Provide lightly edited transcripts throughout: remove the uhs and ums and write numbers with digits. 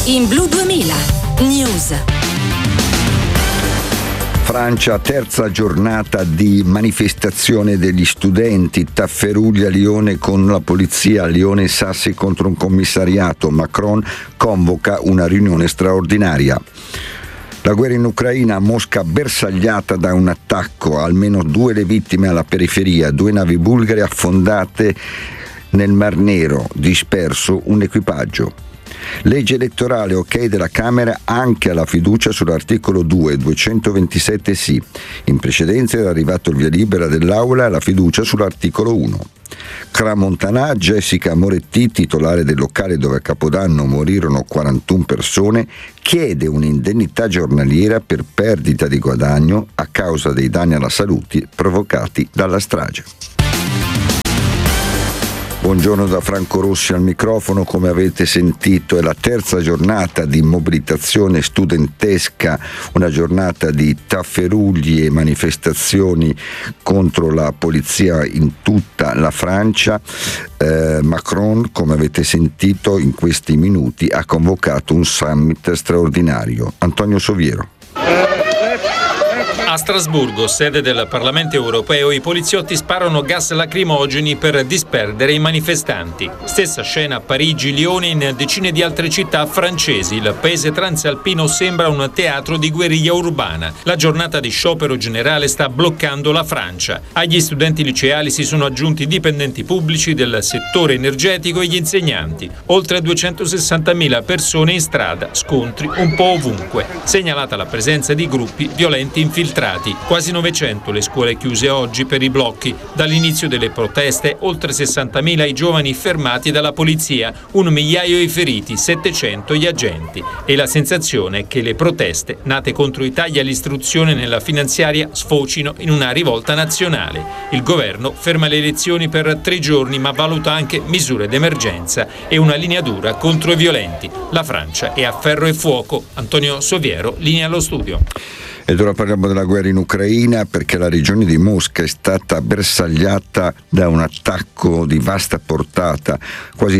In Blu 2000 News. Francia, terza giornata di manifestazione degli studenti, Tafferugli a Lione con la polizia, Lione e Sassi contro un commissariato, Macron convoca una riunione straordinaria. La guerra in Ucraina, Mosca bersagliata da un attacco, almeno 2 le vittime alla periferia, 2 navi bulgare affondate nel Mar Nero, disperso un equipaggio. Legge elettorale, ok della Camera anche alla fiducia sull'articolo 2, 227 sì. In precedenza era arrivato il via libera dell'Aula alla fiducia sull'articolo 1. Cramontanà, Jessica Moretti, titolare del locale dove a Capodanno morirono 41 persone, chiede un'indennità giornaliera per perdita di guadagno a causa dei danni alla salute provocati dalla strage. Buongiorno da Franco Rossi al microfono. Come avete sentito è la terza giornata di mobilitazione studentesca, una giornata di tafferugli e manifestazioni contro la polizia in tutta la Francia. Macron, come avete sentito in questi minuti, ha convocato un summit straordinario. Antonio Soviero. A Strasburgo, sede del Parlamento europeo, i poliziotti sparano gas lacrimogeni per disperdere i manifestanti. Stessa scena a Parigi, Lione e in decine di altre città francesi. Il paese transalpino sembra un teatro di guerriglia urbana. La giornata di sciopero generale sta bloccando la Francia. Agli studenti liceali si sono aggiunti dipendenti pubblici del settore energetico e gli insegnanti. Oltre 260.000 persone in strada, scontri un po' ovunque. Segnalata la presenza di gruppi violenti infiltrati. Quasi 900 le scuole chiuse oggi per i blocchi. Dall'inizio delle proteste, oltre 60.000 i giovani fermati dalla polizia, 1 migliaio i feriti, 700 gli agenti. E la sensazione è che le proteste, nate contro i tagli all'istruzione nella finanziaria, sfocino in una rivolta nazionale. Il governo ferma le elezioni per 3 giorni, ma valuta anche misure d'emergenza e una linea dura contro i violenti. La Francia è a ferro e fuoco. Antonio Soviero, linea allo studio. Ed ora parliamo della guerra in Ucraina, perché la regione di Mosca è stata bersagliata da un attacco di vasta portata, quasi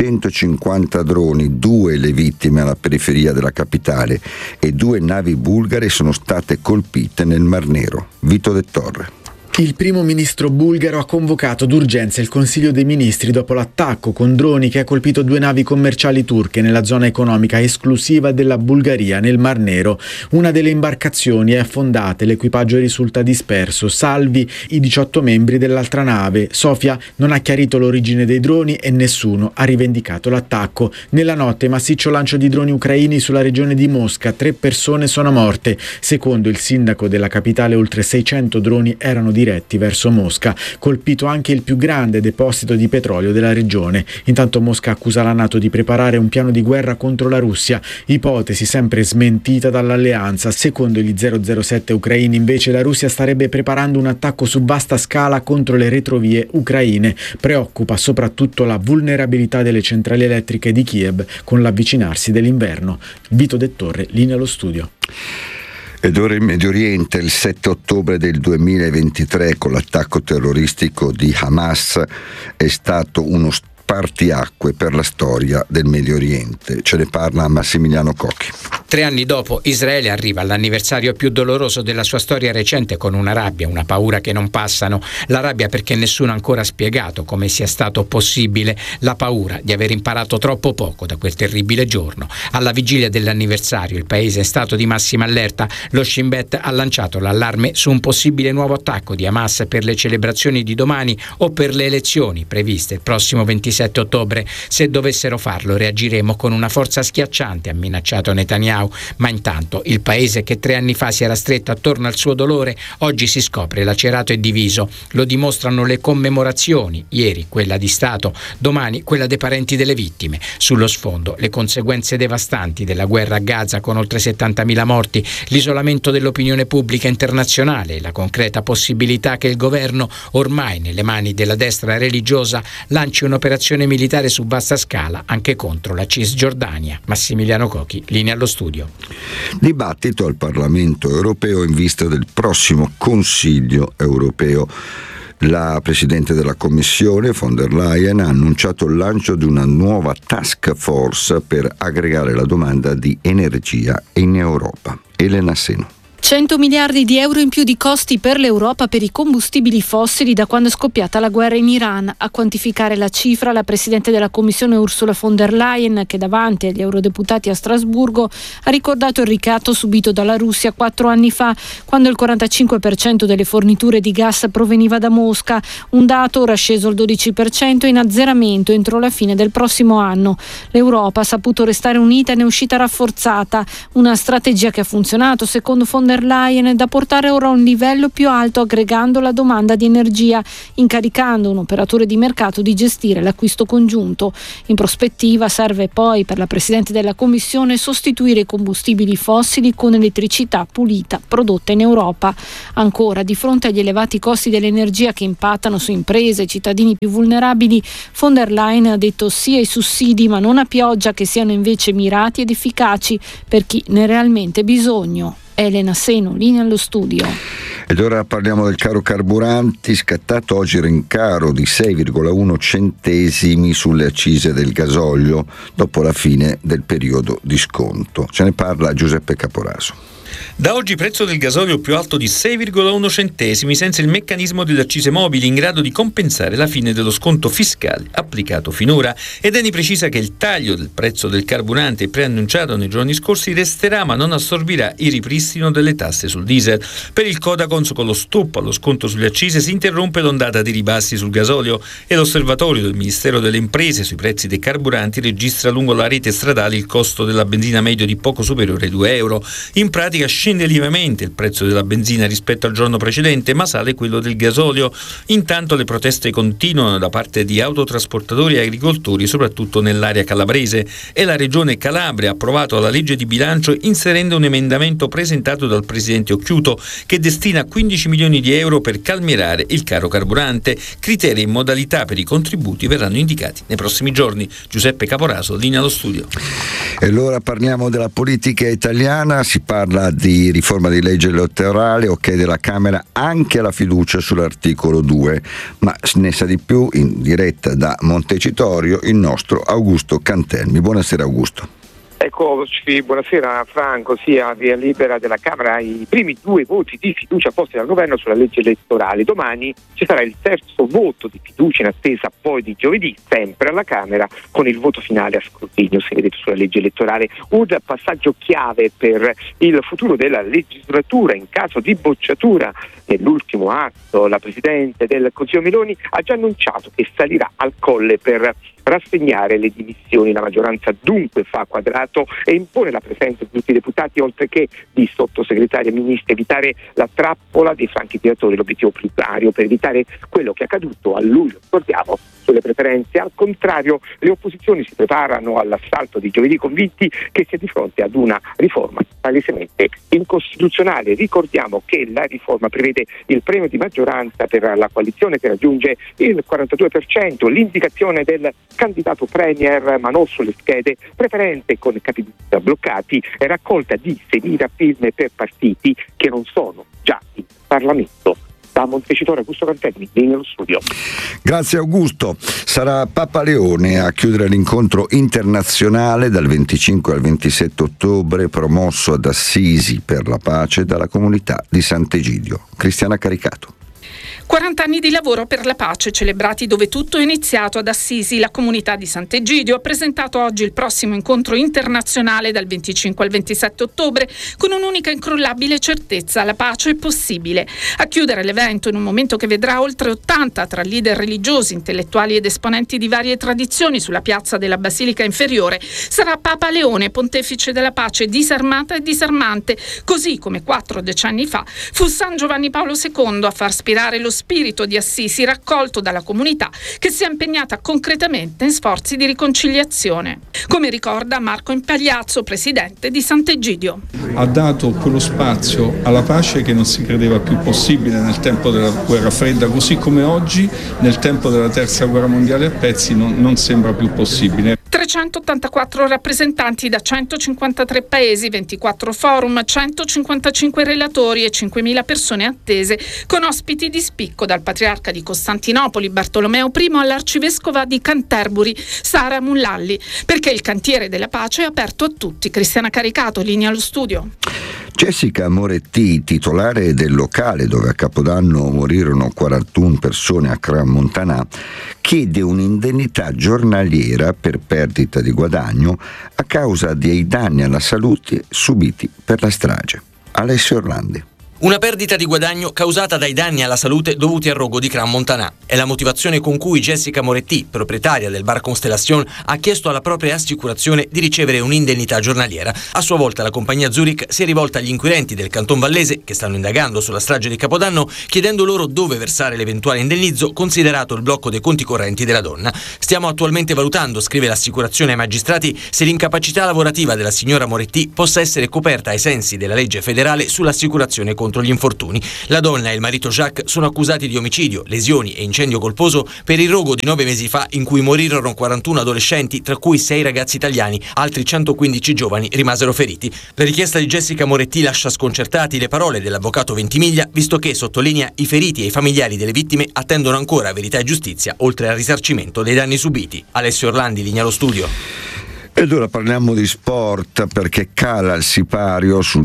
650 droni, 2 le vittime alla periferia della capitale e 2 navi bulgare sono state colpite nel Mar Nero. Vito De Torre. Il primo ministro bulgaro ha convocato d'urgenza il Consiglio dei Ministri dopo l'attacco con droni che ha colpito 2 navi commerciali turche nella zona economica esclusiva della Bulgaria nel Mar Nero. Una delle imbarcazioni è affondata e l'equipaggio risulta disperso, salvi i 18 membri dell'altra nave. Sofia non ha chiarito l'origine dei droni e nessuno ha rivendicato l'attacco. Nella notte, massiccio lancio di droni ucraini sulla regione di Mosca, 3 persone sono morte. Secondo il sindaco della capitale, oltre 600 droni erano diretti verso Mosca, colpito anche il più grande deposito di petrolio della regione. Intanto Mosca accusa la NATO di preparare un piano di guerra contro la Russia, ipotesi sempre smentita dall'alleanza. Secondo gli 007 ucraini, invece, la Russia starebbe preparando un attacco su vasta scala contro le retrovie ucraine. Preoccupa soprattutto la vulnerabilità delle centrali elettriche di Kiev con l'avvicinarsi dell'inverno. Vito De Torre, linea allo studio. Ed ora in Medio Oriente, il 7 ottobre del 2023, con l'attacco terroristico di Hamas, è stato uno spartiacque per la storia del Medio Oriente. Ce ne parla Massimiliano Cocchi. 3 anni dopo, Israele arriva all'anniversario più doloroso della sua storia recente con una rabbia, una paura che non passano. La rabbia perché nessuno ha ancora spiegato come sia stato possibile, la paura di aver imparato troppo poco da quel terribile giorno. Alla vigilia dell'anniversario il paese è stato di massima allerta. Lo Shin Bet ha lanciato l'allarme su un possibile nuovo attacco di Hamas per le celebrazioni di domani o per le elezioni previste il prossimo 27 ottobre. Se dovessero farlo, reagiremo con una forza schiacciante, ha minacciato Netanyahu. Ma intanto il paese che 3 anni fa si era stretto attorno al suo dolore oggi si scopre lacerato e diviso. Lo dimostrano le commemorazioni, ieri quella di Stato, domani quella dei parenti delle vittime. Sullo sfondo le conseguenze devastanti della guerra a Gaza con oltre 70.000 morti, l'isolamento dell'opinione pubblica internazionale e la concreta possibilità che il governo, ormai nelle mani della destra religiosa, lanci un'operazione militare su vasta scala anche contro la Cisgiordania. Massimiliano Cocchi, linea allo studio. Dibattito al Parlamento europeo in vista del prossimo Consiglio europeo. La Presidente della Commissione, von der Leyen, ha annunciato il lancio di una nuova task force per aggregare la domanda di energia in Europa. Elena Seno. 100 miliardi di euro in più di costi per l'Europa per i combustibili fossili da quando è scoppiata la guerra in Iran. A quantificare la cifra la Presidente della Commissione Ursula von der Leyen, che davanti agli eurodeputati a Strasburgo ha ricordato il ricatto subito dalla Russia 4 anni fa, quando il 45% delle forniture di gas proveniva da Mosca, un dato ora sceso al 12% in azzeramento entro la fine del prossimo anno. L'Europa ha saputo restare unita e ne è uscita rafforzata, una strategia che ha funzionato secondo von der Leyen da portare ora a un livello più alto aggregando la domanda di energia, incaricando un operatore di mercato di gestire l'acquisto congiunto. In prospettiva serve poi per la Presidente della Commissione sostituire i combustibili fossili con elettricità pulita prodotta in Europa. Ancora, di fronte agli elevati costi dell'energia che impattano su imprese e cittadini più vulnerabili, von der Leyen ha detto sì ai sussidi ma non a pioggia, che siano invece mirati ed efficaci per chi ne ha realmente bisogno. Elena Seno, linea allo studio. Ed ora parliamo del caro carburanti, scattato oggi il rincaro di 6,1 centesimi sulle accise del gasolio dopo la fine del periodo di sconto. Ce ne parla Giuseppe Caporaso. Da oggi prezzo del gasolio più alto di 6,1 centesimi senza il meccanismo delle accise mobili in grado di compensare la fine dello sconto fiscale applicato finora. Ed Eni precisa che il taglio del prezzo del carburante preannunciato nei giorni scorsi resterà ma non assorbirà il ripristino delle tasse sul diesel. Per il Codacons, con lo stop allo sconto sulle accise si interrompe l'ondata di ribassi sul gasolio e l'osservatorio del Ministero delle Imprese sui prezzi dei carburanti registra lungo la rete stradale il costo della benzina medio di poco superiore ai 2 euro. In pratica scende lievemente il prezzo della benzina rispetto al giorno precedente, ma sale quello del gasolio. Intanto le proteste continuano da parte di autotrasportatori e agricoltori, soprattutto nell'area calabrese, e la Regione Calabria ha approvato la legge di bilancio inserendo un emendamento presentato dal Presidente Occhiuto che destina 15 milioni di euro per calmierare il caro carburante. Criteri e modalità per i contributi verranno indicati nei prossimi giorni. Giuseppe Caporaso, linea allo studio. E allora parliamo della politica italiana, si parla di riforma di legge elettorale, ok della Camera anche la fiducia sull'articolo 2, ma ne sa di più in diretta da Montecitorio il nostro Augusto Cantelmi. Buonasera Augusto. Eccoci, buonasera Franco. Sia via libera della Camera i primi 2 voti di fiducia posti dal governo sulla legge elettorale. Domani ci sarà il terzo voto di fiducia in attesa poi di giovedì, sempre alla Camera, con il voto finale a scrutinio segreto sulla legge elettorale. Un passaggio chiave per il futuro della legislatura. In caso di bocciatura nell'ultimo atto, la Presidente del Consiglio Meloni ha già annunciato che salirà al Colle per rassegnare le dimissioni. La maggioranza dunque fa quadrato e impone la presenza di tutti i deputati oltre che di sottosegretari e ministri, evitare la trappola dei franchi tiratori, l'obiettivo primario per evitare quello che è accaduto a luglio, ricordiamo, sulle preferenze. Al contrario, le opposizioni si preparano all'assalto di giovedì, convinti che sia di fronte ad una riforma palesemente incostituzionale. Ricordiamo che la riforma prevede il premio di maggioranza per la coalizione che raggiunge il 42%, l'indicazione del candidato premier ma non sulle schede, preferenze con capilista bloccati e raccolta di 6.000 firme per partiti che non sono già in Parlamento. Da Montecitorio, Augusto Cantelmi, nello studio. Grazie Augusto. Sarà Papa Leone a chiudere l'incontro internazionale dal 25 al 27 ottobre promosso ad Assisi per la pace dalla comunità di Sant'Egidio. Cristiana Caricato. 40 anni di lavoro per la pace, celebrati dove tutto è iniziato ad Assisi. La comunità di Sant'Egidio ha presentato oggi il prossimo incontro internazionale dal 25 al 27 ottobre con un'unica incrollabile certezza: la pace è possibile. A chiudere l'evento, in un momento che vedrà oltre 80 tra leader religiosi, intellettuali ed esponenti di varie tradizioni sulla piazza della Basilica Inferiore, sarà Papa Leone, pontefice della pace disarmata e disarmante, così come 4 decenni fa fu San Giovanni Paolo II a far spirare lo spirito di Assisi raccolto dalla comunità, che si è impegnata concretamente in sforzi di riconciliazione. Come ricorda Marco Impagliazzo, presidente di Sant'Egidio. Ha dato quello spazio alla pace che non si credeva più possibile nel tempo della guerra fredda, così come oggi nel tempo della terza guerra mondiale a pezzi non sembra più possibile. 384 rappresentanti da 153 paesi, 24 forum, 155 relatori e 5.000 persone attese, con ospiti di speaker spicco, dal patriarca di Costantinopoli Bartolomeo I all'arcivescova di Canterbury Sara Mullalli, perché il cantiere della pace è aperto a tutti. Cristiana Caricato, linea allo studio. Jessica Moretti, titolare del locale dove a Capodanno morirono 41 persone a Crans-Montana, chiede un'indennità giornaliera per perdita di guadagno a causa dei danni alla salute subiti per la strage. Alessio Orlandi. Una perdita di guadagno causata dai danni alla salute dovuti al rogo di Crans-Montana. È la motivazione con cui Jessica Moretti, proprietaria del bar Constellation, ha chiesto alla propria assicurazione di ricevere un'indennità giornaliera. A sua volta la compagnia Zurich si è rivolta agli inquirenti del Canton Vallese, che stanno indagando sulla strage di Capodanno, chiedendo loro dove versare l'eventuale indennizzo, considerato il blocco dei conti correnti della donna. Stiamo attualmente valutando, scrive l'assicurazione ai magistrati, se l'incapacità lavorativa della signora Moretti possa essere coperta ai sensi della legge federale sull'assicurazione contro gli infortuni. La donna e il marito Jacques sono accusati di omicidio, lesioni e incendio colposo per il rogo di 9 mesi fa in cui morirono 41 adolescenti, tra cui 6 ragazzi italiani, altri 115 giovani rimasero feriti. La richiesta di Jessica Moretti lascia sconcertati le parole dell'avvocato Ventimiglia, visto che, sottolinea, i feriti e i familiari delle vittime attendono ancora verità e giustizia, oltre al risarcimento dei danni subiti. Alessio Orlandi, linea allo studio. Ed ora parliamo di sport, perché cala il sipario sul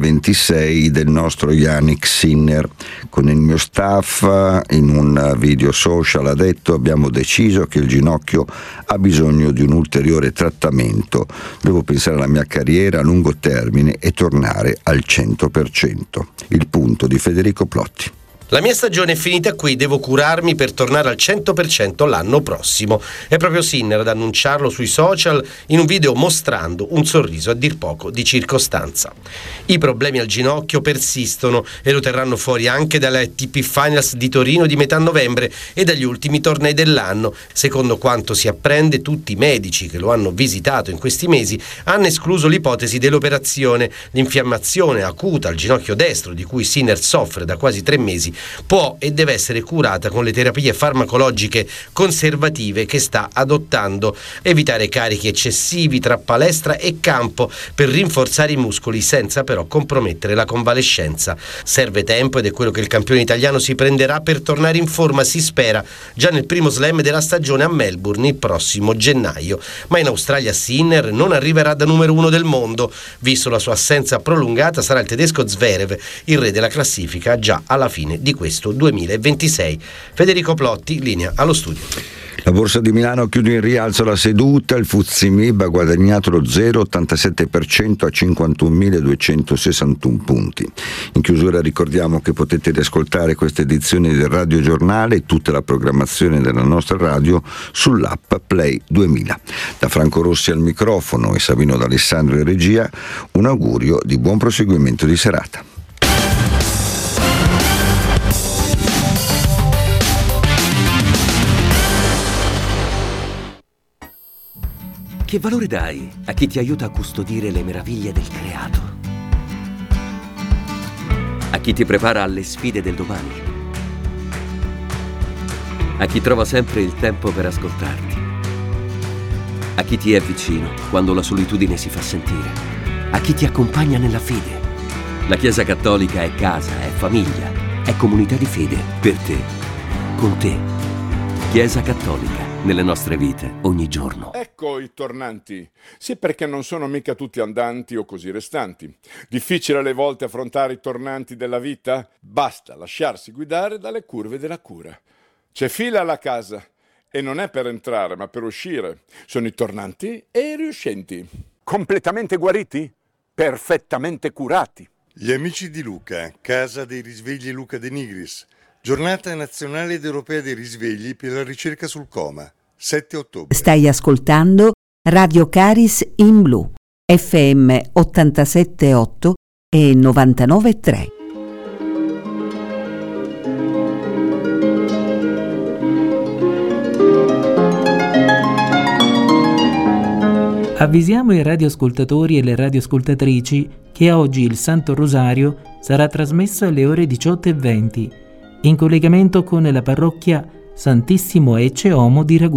2026 del nostro Yannick Sinner. Con il mio staff, in un video social, ha detto: abbiamo deciso che il ginocchio ha bisogno di un ulteriore trattamento. Devo pensare alla mia carriera a lungo termine e tornare al 100%. Il punto di Federico Plotti. La mia stagione è finita qui, devo curarmi per tornare al 100% l'anno prossimo. È proprio Sinner ad annunciarlo sui social in un video mostrando un sorriso a dir poco di circostanza. I problemi al ginocchio persistono e lo terranno fuori anche dalle ATP Finals di Torino di metà novembre e dagli ultimi tornei dell'anno. Secondo quanto si apprende, tutti i medici che lo hanno visitato in questi mesi hanno escluso l'ipotesi dell'operazione. L'infiammazione acuta al ginocchio destro, di cui Sinner soffre da quasi 3 mesi, può e deve essere curata con le terapie farmacologiche conservative che sta adottando. Evitare carichi eccessivi tra palestra e campo per rinforzare i muscoli senza però compromettere la convalescenza. Serve tempo ed è quello che il campione italiano si prenderà per tornare in forma, si spera, già nel primo slam della stagione a Melbourne il prossimo gennaio. Ma in Australia Sinner non arriverà da numero 1 del mondo. Visto la sua assenza prolungata, sarà il tedesco Zverev il re della classifica già alla fine di questo 2026. Federico Plotti, linea allo studio. La borsa di Milano chiude in rialzo la seduta, il FTSE MIB ha guadagnato lo 0,87% a 51.261 punti. In chiusura ricordiamo che potete riascoltare questa edizione del Radio Giornale e tutta la programmazione della nostra radio sull'app Play 2000. Da Franco Rossi al microfono e Savino D'Alessandro in regia, un augurio di buon proseguimento di serata. Che valore dai a chi ti aiuta a custodire le meraviglie del creato? A chi ti prepara alle sfide del domani? A chi trova sempre il tempo per ascoltarti? A chi ti è vicino quando la solitudine si fa sentire? A chi ti accompagna nella fede? La Chiesa Cattolica è casa, è famiglia, è comunità di fede per te, con te. Chiesa Cattolica. Nelle nostre vite, ogni giorno. Ecco i tornanti. Sì, perché non sono mica tutti andanti o così restanti. Difficile alle volte affrontare i tornanti della vita? Basta lasciarsi guidare dalle curve della cura. C'è fila alla casa e non è per entrare, ma per uscire. Sono i tornanti e i riuscenti. Completamente guariti? Perfettamente curati. Gli amici di Luca, Casa dei Risvegli Luca De Nigris. Giornata nazionale ed europea dei risvegli per la ricerca sul coma, 7 ottobre. Stai ascoltando Radio Caris in Blu, FM 87.8 e 99.3. Avvisiamo i radioascoltatori e le radioascoltatrici che oggi il Santo Rosario sarà trasmesso alle ore 18:20 in collegamento con la parrocchia Santissimo Ecce Homo di Ragusa.